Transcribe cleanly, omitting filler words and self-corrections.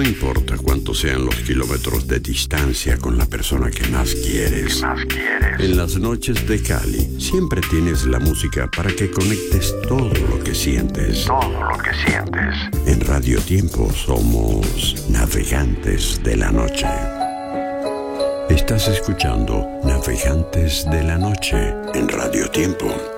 No importa cuántos sean los kilómetros de distancia con la persona que más quieres. En las noches de Cali siempre tienes la música para que conectes todo lo que sientes. En Radio Tiempo somos Navegantes de la Noche. Estás escuchando Navegantes de la Noche en Radio Tiempo.